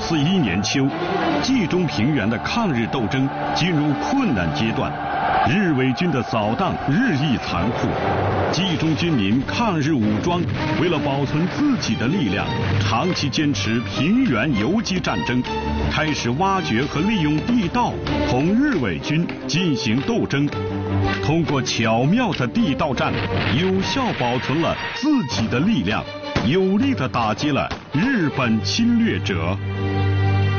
1941年秋，冀中平原的抗日斗争进入困难阶段，日伪军的扫荡日益残酷。冀中军民抗日武装为了保存自己的力量，长期坚持平原游击战争，开始挖掘和利用地道同日伪军进行斗争。通过巧妙的地道战，有效保存了自己的力量，有力地打击了日本侵略者。